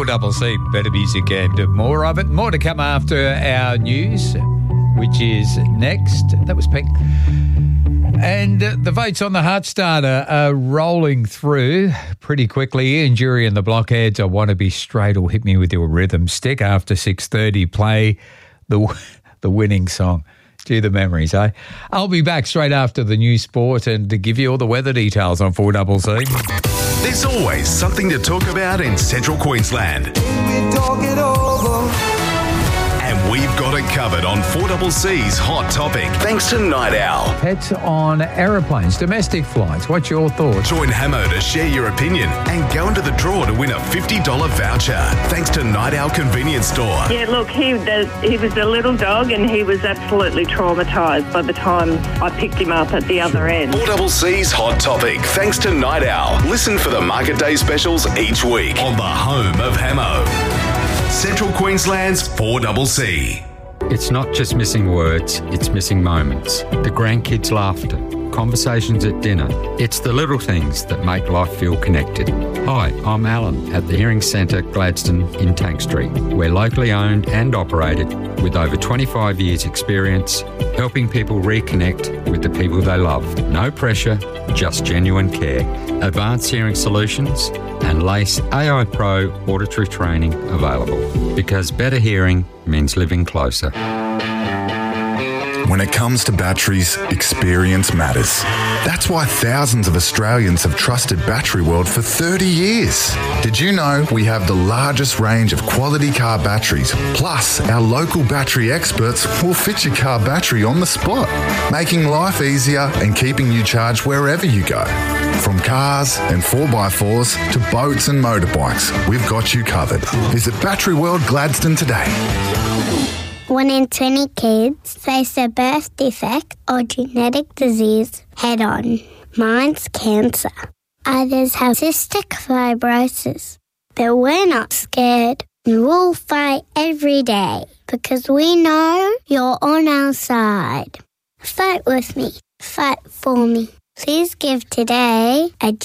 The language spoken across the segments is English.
4CC, better music and more of it. More to come after our news, which is next. That was Pink. And the votes on the Heartstarter are rolling through pretty quickly. Ian Jury and the Blockheads, I Want to Be Straight, or Hit Me With Your Rhythm Stick. After 6:30, play the winning song. Gee, the memories, eh? I'll be back straight after the news sport and to give you all the weather details on 4CC. There's always something to talk about in Central Queensland. We talk it over. And we've got it covered on 4CC's Hot Topic, thanks to Night Owl. Pets on aeroplanes, domestic flights. What's your thoughts? Join Hamo to share your opinion and go into the draw to win a $50 voucher, thanks to Night Owl Convenience Store. Yeah, look, he was a little dog and he was absolutely traumatised by the time I picked him up at the other end. 4CC's Hot Topic, thanks to Night Owl. Listen for the Market Day specials each week on the home of Hamo. Central Queensland's 4CC. It's not just missing words, it's missing moments. The grandkids' laughter, conversations at dinner. It's the little things that make life feel connected. Hi, I'm Alan at the Hearing Centre Gladstone in Tank Street. We're locally owned and operated with over 25 years experience helping people reconnect with the people they love. No pressure, just genuine care. Advanced hearing solutions and LACE AI Pro auditory training available. Because better hearing means living closer. When it comes to batteries, experience matters. That's why thousands of Australians have trusted Battery World for 30 years. Did you know we have the largest range of quality car batteries? Plus, our local battery experts will fit your car battery on the spot, making life easier and keeping you charged wherever you go. From cars and 4x4s to boats and motorbikes, we've got you covered. Visit Battery World Gladstone today. 1 in 20 kids face a birth defect or genetic disease head-on. Mine's cancer. Others have cystic fibrosis. But we're not scared. We'll fight every day because we know you're on our side. Fight with me. Fight for me. Please give today at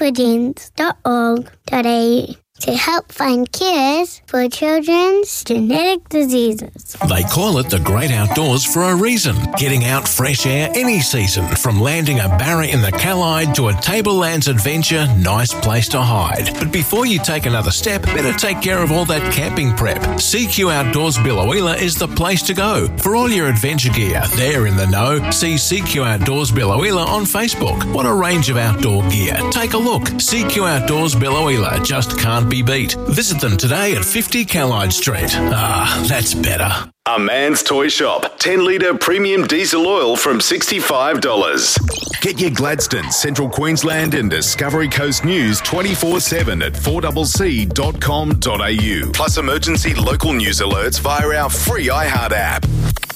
genesforgenes.org.au to help find cures for children's genetic diseases. They call it the great outdoors for a reason. Getting out fresh air any season, from landing a barra in the Callide to a Tablelands adventure, nice place to hide. But before you take another step, better take care of all that camping prep. CQ Outdoors Billawheeler is the place to go. For all your adventure gear, they're in the know. See CQ Outdoors Billawheeler on Facebook. What a range of outdoor gear. Take a look. CQ Outdoors Billawheeler just can't be beat. Visit them today at 50 Callide Street. Ah, that's better. A Man's Toy Shop. 10-litre premium diesel oil from $65. Get your Gladstone, Central Queensland and Discovery Coast news 24/7 at 4CC.com.au. Plus emergency local news alerts via our free iHeart app.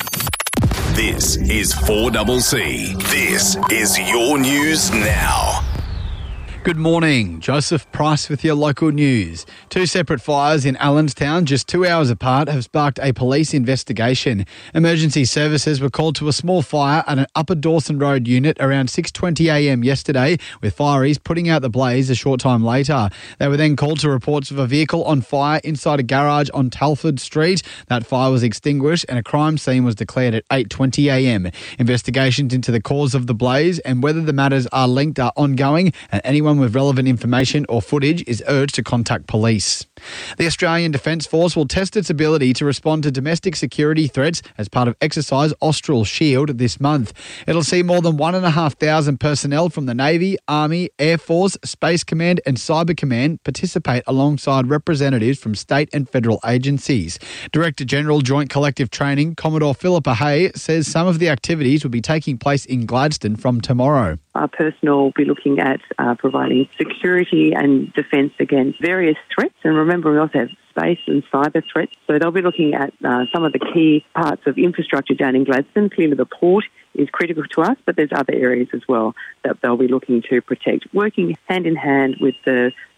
This is 4CC. This is your news now. Good morning. Joseph Price with your local news. 2 separate fires in Allenstown, just 2 hours apart, have sparked a police investigation. Emergency services were called to a small fire at an Upper Dawson Road unit around 6:20am yesterday, with fireys putting out the blaze a short time later. They were then called to reports of a vehicle on fire inside a garage on Talford Street. That fire was extinguished and a crime scene was declared at 8:20am. Investigations into the cause of the blaze and whether the matters are linked are ongoing, and anyone with relevant information or footage is urged to contact police. The Australian Defence Force will test its ability to respond to domestic security threats as part of exercise Austral Shield this month. It'll see more than 1,500 personnel from the Navy, Army, Air Force, Space Command and Cyber Command participate alongside representatives from state and federal agencies. Director General Joint Collective Training, Commodore Philippa Hay, says some of the activities will be taking place in Gladstone from tomorrow. Our personnel will be looking at providing security and defence against various threats. And remember, we also have space and cyber threats. So they'll be looking at some of the key parts of infrastructure down in Gladstone. Clearly the port is critical to us, but there's other areas as well that they'll be looking to protect, working hand in hand with the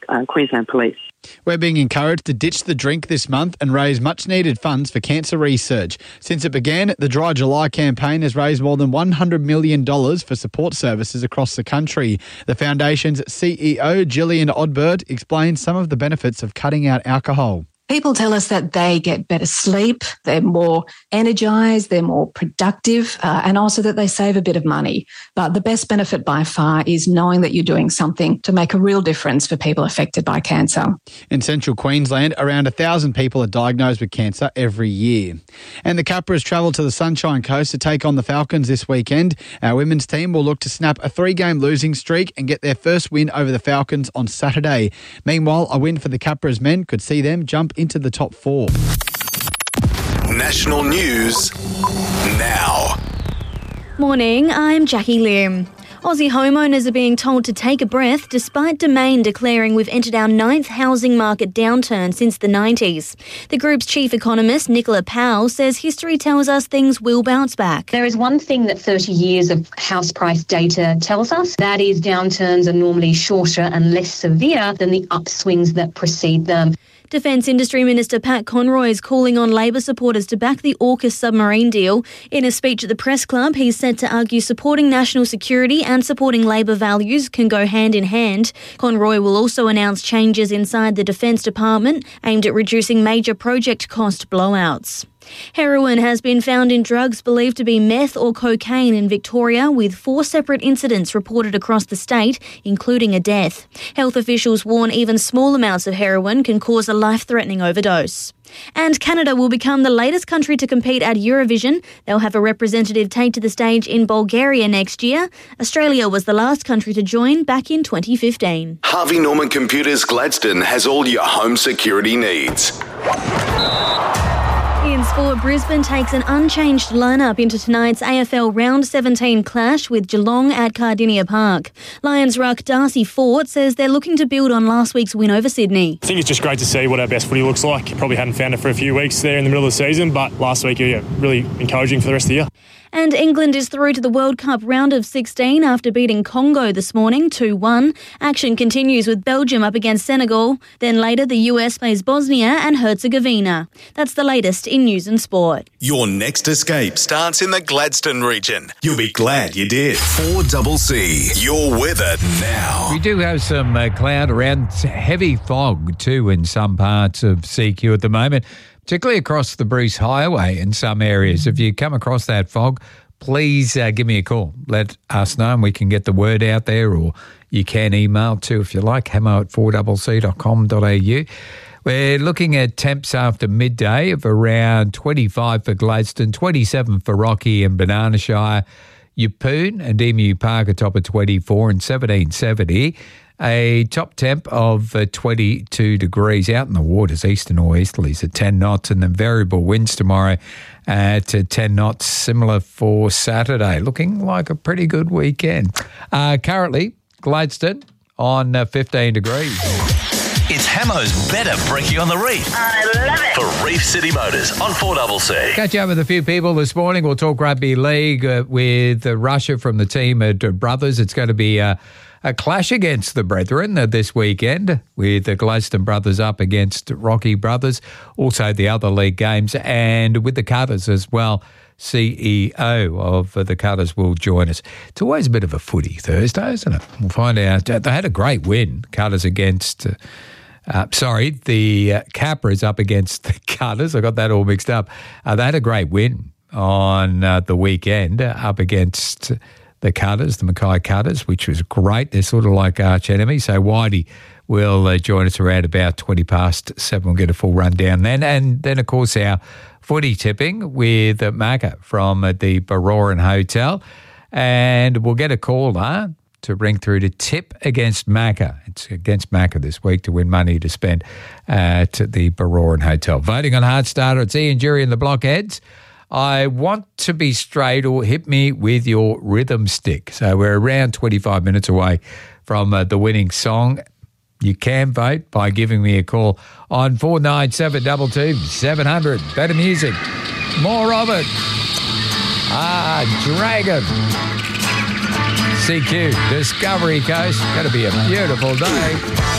Queensland Police. We're being encouraged to ditch the drink this month and raise much-needed funds for cancer research. Since it began, the Dry July campaign has raised more than $100 million for support services across the country. The foundation's CEO, Gillian Odbert, explains some of the benefits of cutting out alcohol. People tell us that they get better sleep, they're more energised, they're more productive, and also that they save a bit of money. But the best benefit by far is knowing that you're doing something to make a real difference for people affected by cancer. In central Queensland, around 1,000 people are diagnosed with cancer every year. And the Capras travel to the Sunshine Coast to take on the Falcons this weekend. Our women's team will look to snap a 3-game losing streak and get their first win over the Falcons on Saturday. Meanwhile, a win for the Capras men could see them jump into the top 4. National news now. Morning, I'm Jackie Lim. Aussie homeowners are being told to take a breath despite Domain declaring we've entered our 9th housing market downturn since the 90s. The group's chief economist, Nicola Powell, says history tells us things will bounce back. There is one thing that 30 years of house price data tells us. That is downturns are normally shorter and less severe than the upswings that precede them. Defence Industry Minister Pat Conroy is calling on Labor supporters to back the AUKUS submarine deal. In a speech at the Press Club, he's said to argue supporting national security and supporting Labor values can go hand in hand. Conroy will also announce changes inside the Defence Department aimed at reducing major project cost blowouts. Heroin has been found in drugs believed to be meth or cocaine in Victoria, with 4 separate incidents reported across the state, including a death. Health officials warn even small amounts of heroin can cause a life-threatening overdose. And Canada will become the latest country to compete at Eurovision. They'll have a representative take to the stage in Bulgaria next year. Australia was the last country to join back in 2015. Harvey Norman Computers Gladstone has all your home security needs. In sport, Brisbane takes an unchanged lineup into tonight's AFL Round 17 clash with Geelong at Cardinia Park. Lions ruck Darcy Fort says they're looking to build on last week's win over Sydney. I think it's just great to see what our best footy looks like. Probably hadn't found it for a few weeks there in the middle of the season, but last week, really encouraging for the rest of the year. And England is through to the World Cup round of 16 after beating Congo this morning 2-1. Action continues with Belgium up against Senegal. Then later the US plays Bosnia and Herzegovina. That's the latest in news and sport. Your next escape starts in the Gladstone region. You'll be glad you did. 4CC, your weather now. We do have some cloud around, heavy fog too in some parts of CQ at the moment, particularly across the Bruce Highway in some areas. If you come across that fog, please give me a call. Let us know and we can get the word out there, or you can email too if you like, hamo@4cc.com.au. We're looking at temps after midday of around 25 for Gladstone, 27 for Rocky and Banana Shire, Yeppoon and Emu Park a top of 24 and 1770. A top temp of 22 degrees out in the waters, eastern or easterlies at 10 knots, and then variable winds tomorrow at 10 knots, similar for Saturday. Looking like a pretty good weekend. Currently, Gladstone on 15 degrees. It's Hamo's Better Brekkie on the Reef. I love it. For Reef City Motors on 4CC. Catch up with a few people this morning. We'll talk rugby league with Russia from the team at Brothers. It's going to be a clash against the Brethren this weekend, with the Gladstone Brothers up against Rocky Brothers. Also the other league games, and with the Cutters as well. CEO of the Cutters will join us. It's always a bit of a footy Thursday, isn't it? We'll find out. They had a great win, Cutters against... the Capras up against the Cutters. I got that all mixed up. They had a great win on the weekend up against the Cutters, the Mackay Cutters, which was great. They're sort of like arch enemies. So Whitey will join us around about 7:20. We'll get a full rundown then. And then, of course, our footy tipping with Macca from the Baroran Hotel. And we'll get a caller to ring through to tip against Macca. It's against Macca this week to win money to spend at the Baroran Hotel. Voting on Heartstarter, it's Ian Jury and the Blockheads. I want to be straight, or hit me with your rhythm stick. So we're around 25 minutes away from the winning song. You can vote by giving me a call on 49722 700. Better music. More of it. Dragon. CQ, Discovery Coast. Going to be a beautiful day.